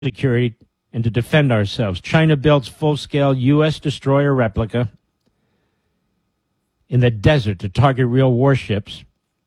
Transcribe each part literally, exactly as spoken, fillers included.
security and to defend ourselves. China builds full-scale U S destroyer replica in the desert to target real warships.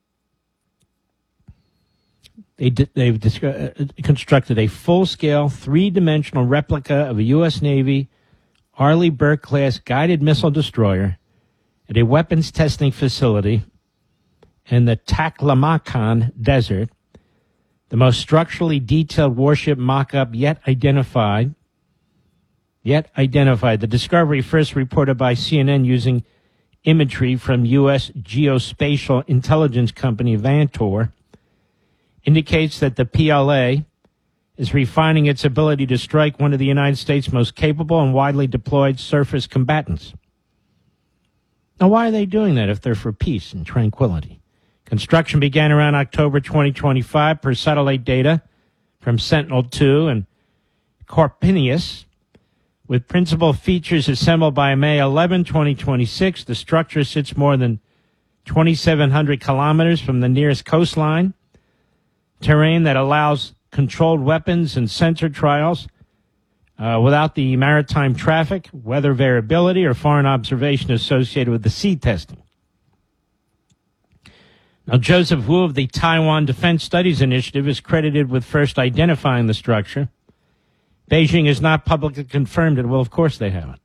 They d- they've disc- constructed a full-scale, three-dimensional replica of a U S Navy Arleigh Burke-class guided missile destroyer at a weapons testing facility in the Taklamakan Desert, the most structurally detailed warship mock-up yet identified. Yet identified. The discovery, first reported by C N N using imagery from U S geospatial intelligence company Vantor, indicates that the P L A is refining its ability to strike one of the United States' most capable and widely deployed surface combatants. Now, why are they doing that if they're for peace and tranquility? Construction began around October twenty twenty-five per satellite data from Sentinel two and Corpinius, with principal features assembled by May eleventh, twenty twenty-six. The structure sits more than twenty-seven hundred kilometers from the nearest coastline, terrain that allows controlled weapons and sensor trials uh, without the maritime traffic, weather variability, or foreign observation associated with the sea testing. Now, Joseph Wu of the Taiwan Defense Studies Initiative is credited with first identifying the structure. Beijing has not publicly confirmed it. Well, of course they haven't.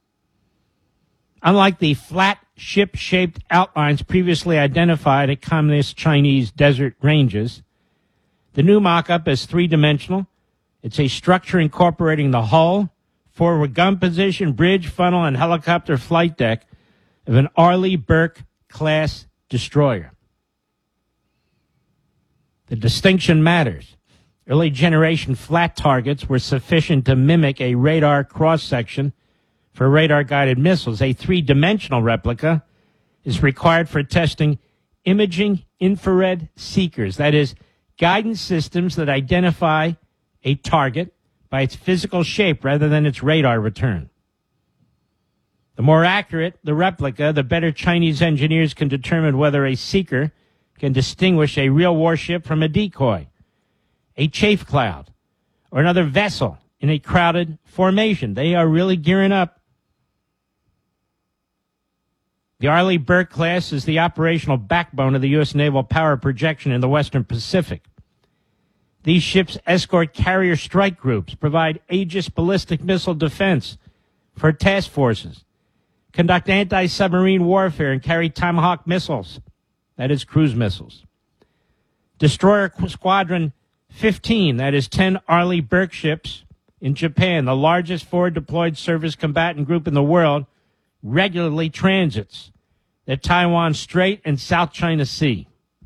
Unlike the flat ship-shaped outlines previously identified at Communist Chinese desert ranges, the new mock-up is three-dimensional. It's a structure incorporating the hull, forward gun position, bridge, funnel, and helicopter flight deck of an Arleigh Burke-class destroyer. The distinction matters. Early generation flat targets were sufficient to mimic a radar cross-section for radar-guided missiles. A three-dimensional replica is required for testing imaging infrared seekers, that is, guidance systems that identify a target by its physical shape rather than its radar return. The more accurate the replica, the better Chinese engineers can determine whether a seeker can distinguish a real warship from a decoy, a chaff cloud, or another vessel in a crowded formation. They are really gearing up. The Arleigh Burke class is the operational backbone of the U S naval power projection in the Western Pacific. These ships escort carrier strike groups, provide Aegis ballistic missile defense for task forces, conduct anti-submarine warfare, and carry Tomahawk missiles, that is, cruise missiles. Destroyer Squadron fifteen, that is, ten Arleigh Burke ships in Japan, the largest forward-deployed surface combatant group in the world, regularly transits the Taiwan Strait and South China Sea.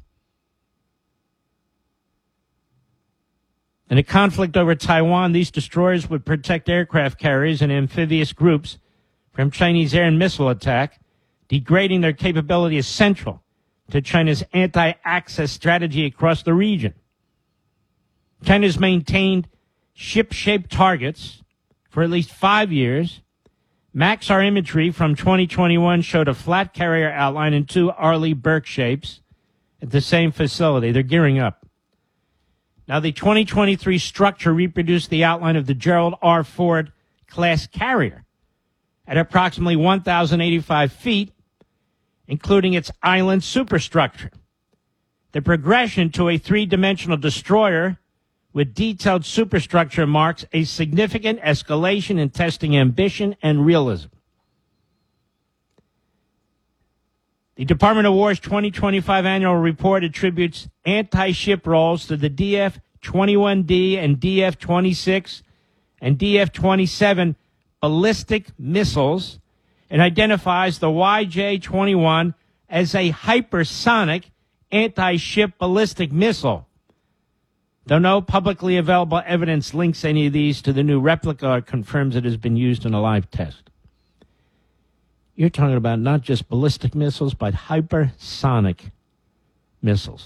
In a conflict over Taiwan, these destroyers would protect aircraft carriers and amphibious groups from Chinese air and missile attack. Degrading their capability is central to China's anti-access strategy across the region. China's maintained ship-shaped targets for at least five years. Maxar imagery from twenty twenty-one showed a flat carrier outline and two Arleigh Burke shapes at the same facility. They're gearing up. Now, the twenty twenty-three structure reproduced the outline of the Gerald R. Ford class carrier at approximately one thousand eighty-five feet, including its island superstructure. The progression to a three-dimensional destroyer with detailed superstructure marks a significant escalation in testing ambition and realism. The Department of War's twenty twenty-five annual report attributes anti-ship roles to the D F twenty-one D and D F twenty-six and D F twenty-seven ballistic missiles and identifies the Y J twenty-one as a hypersonic anti-ship ballistic missile. Though no publicly available evidence links any of these to the new replica or confirms it has been used in a live test. You're talking about not just ballistic missiles, but hypersonic missiles.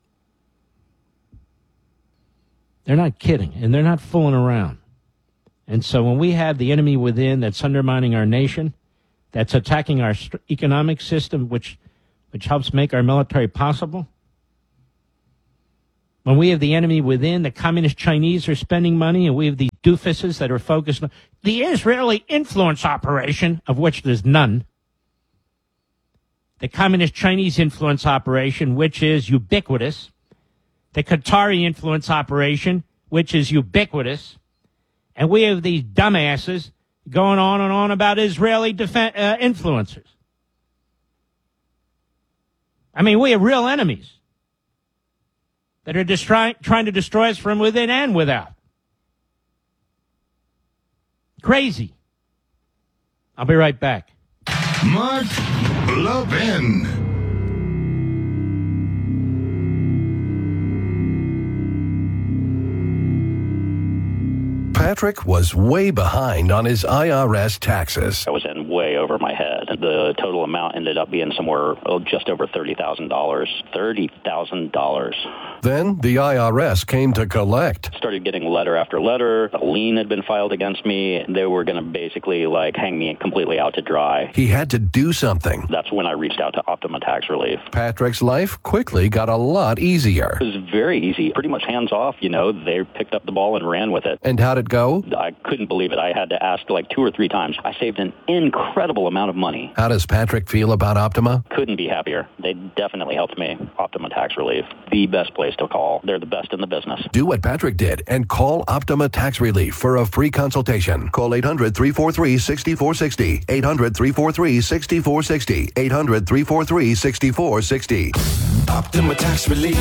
They're not kidding, and they're not fooling around. And so when we have the enemy within that's undermining our nation, that's attacking our st- economic system, which which helps make our military possible, When we have the enemy within, the communist Chinese are spending money, and we have these doofuses that are focused on the Israeli influence operation, of which there's none. The communist Chinese influence operation, which is ubiquitous. The Qatari influence operation, which is ubiquitous. And we have these dumbasses going on and on about Israeli defen- uh, influencers. I mean, we have real enemies that are destroy- trying to destroy us from within and without. Crazy. I'll be right back. Mark Levin. Patrick was way behind on his I R S taxes. I was in way over my head. The total amount ended up being somewhere oh, just over thirty thousand dollars. thirty thousand dollars. Then the I R S came to collect. Started getting letter after letter. A lien had been filed against me. They were going to basically like hang me completely out to dry. He had to do something. That's when I reached out to Optima Tax Relief. Patrick's life quickly got a lot easier. It was very easy. Pretty much hands off, you know. They picked up the ball and ran with it. And how'd it go? I couldn't believe it. I had to ask like two or three times. I saved an incredible amount of money. How does Patrick feel about Optima? Couldn't be happier. They definitely helped me. Optima Tax Relief, the best place to call. They're the best in the business. Do what Patrick did and call Optima Tax Relief for a free consultation. Call eight hundred, three four three, six four six zero. eight hundred, three four three, six four six zero. eight hundred, three four three, six four six zero. Optima Tax Relief.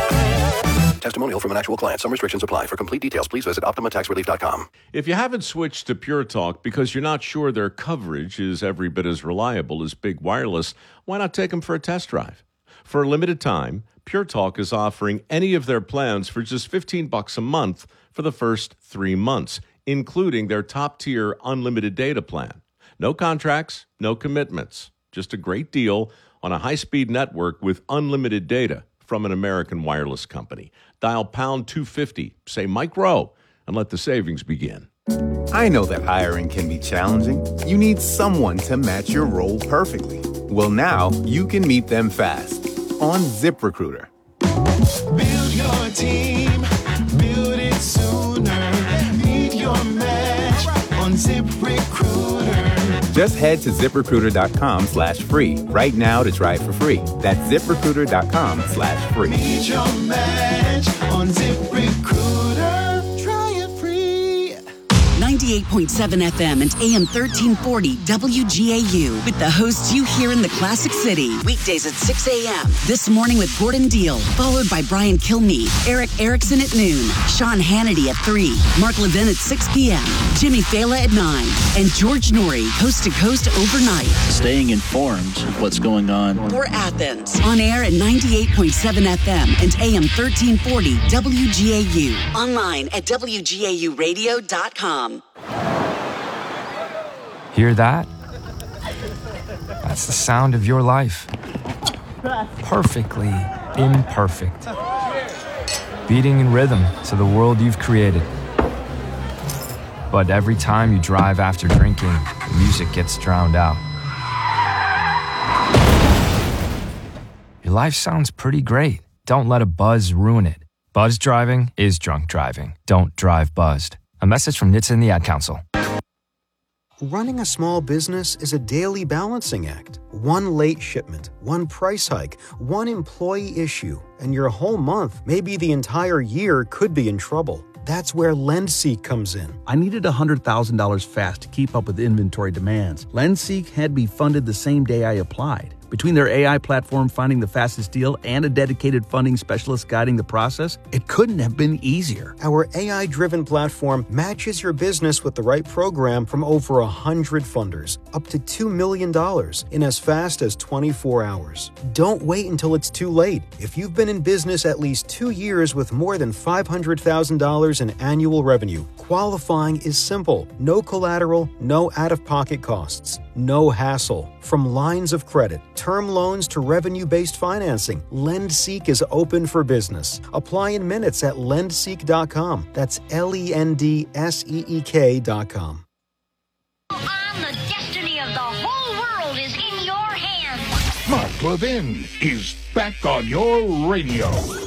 Testimonial from an actual client. Some restrictions apply. For complete details, please visit optima tax relief dot com. If you haven't switched to Pure Talk because you're not sure their coverage is every bit as reliable as Big Wireless, why not take them for a test drive? For a limited time, Pure Talk is offering any of their plans for just fifteen bucks a month for the first three months, including their top-tier unlimited data plan. No contracts, no commitments. Just a great deal on a high-speed network with unlimited data from an American wireless company. Dial pound two fifty, say Mike Rowe, and let the savings begin. I know that hiring can be challenging. You need someone to match your role perfectly. Well, now you can meet them fast on ZipRecruiter. Build your team, build it sooner. Meet your match on ZipRecruiter. Just head to ZipRecruiter.com slash free right now to try it for free. That's ZipRecruiter.com slash free. Meet your match on ZipRecruiter. Try it free. ninety-eight point seven F M and A M thirteen forty W G A U with the hosts you hear in the Classic City. Weekdays at six a.m. This morning with Gordon Deal, followed by Brian Kilmeade, Eric Erickson at noon, Sean Hannity at three, Mark Levin at six p.m., Jimmy Fallon at nine, and George Norrie, coast to coast overnight. Staying informed of what's going on. For Athens, on air at ninety-eight point seven F M and A M thirteen forty W G A U. Online at W G A U radio dot com. Hear that? That's the sound of your life. Perfectly imperfect. Beating in rhythm to the world you've created. But every time you drive after drinking, the music gets drowned out. Your life sounds pretty great. Don't let a buzz ruin it. Buzz driving is drunk driving. Don't drive buzzed. A message from N H T S A and the Ad Council. Running a small business is a daily balancing act. One late shipment, one price hike, one employee issue, and your whole month, maybe the entire year, could be in trouble. That's where LendSeek comes in. I needed one hundred thousand dollars fast to keep up with inventory demands. LendSeek had me funded the same day I applied. Between their A I platform finding the fastest deal and a dedicated funding specialist guiding the process, it couldn't have been easier. Our A I-driven platform matches your business with the right program from over one hundred funders, up to two million dollars in as fast as twenty-four hours. Don't wait until it's too late. If you've been in business at least two years with more than five hundred thousand dollars in annual revenue, qualifying is simple. No collateral, no out-of-pocket costs, no hassle. From lines of credit, term loans to revenue-based financing, LendSeek is open for business. Apply in minutes at lendseek dot com. That's L E N D S E E K dot com. On the destiny of the whole world is in your hands. Mark Levin is back on your radio.